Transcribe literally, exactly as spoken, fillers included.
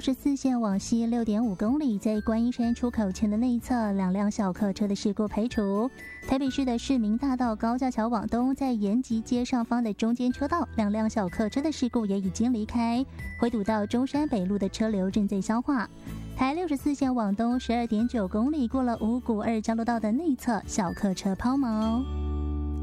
十四线往西六点五公里，在观音山出口前的内侧，两辆小客车的事故排除。台北市的市民大道高架桥往东，在延吉街上方的中间车道，两辆小客车的事故也已经离开，回堵到中山北路的车流正在消化。台六十四线往东十二点九公里，过了五股二交流道的内侧，小客车抛锚。